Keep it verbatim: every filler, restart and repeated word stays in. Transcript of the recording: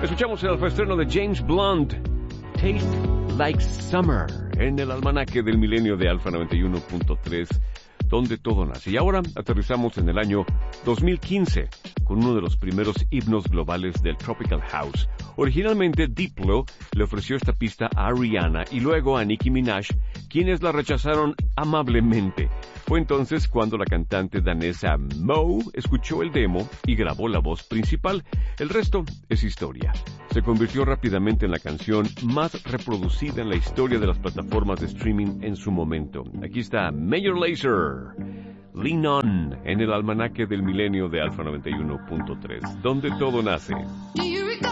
Escuchamos el alfaestreno de James Blunt, Taste Like Summer, en el almanaque del milenio de Alfa noventa y uno punto tres, donde todo nace. Y ahora aterrizamos en el año dos mil quince, con uno de los primeros himnos globales del Tropical House. Originalmente, Diplo le ofreció esta pista a Rihanna y luego a Nicki Minaj, quienes la rechazaron amablemente. Fue entonces cuando la cantante danesa Moe escuchó el demo y grabó la voz principal. El resto es historia. Se convirtió rápidamente en la canción más reproducida en la historia de las plataformas de streaming en su momento. Aquí está Major Lazer, Lean On, en el almanaque del milenio de Alfa noventa y uno punto tres, donde todo nace.